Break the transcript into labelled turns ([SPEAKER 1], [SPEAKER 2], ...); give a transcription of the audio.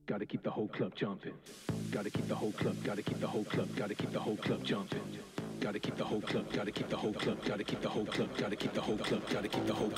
[SPEAKER 1] Gotta keep the whole club jumping. Gotta keep the whole club, gotta keep the whole club, gotta keep the whole club jumping. Gotta keep the whole club, gotta keep the whole club, gotta keep the whole club, gotta keep the whole club, gotta keep the whole